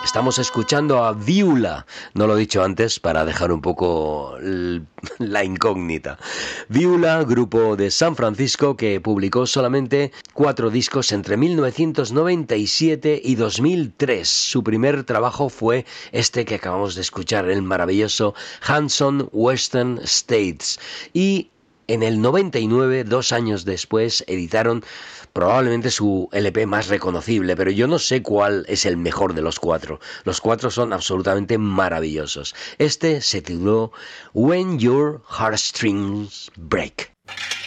Estamos escuchando a Viula, no lo he dicho antes para dejar un poco la incógnita. Viula, grupo de San Francisco que publicó solamente 4 discos entre 1997 y 2003. Su primer trabajo fue este que acabamos de escuchar, el maravilloso Hanson Western States. Y en el 99, 2 años después, editaron probablemente su LP más reconocible, pero yo no sé cuál es el mejor de los 4. Los 4 son absolutamente maravillosos. Este se tituló When Your Heartstrings Break.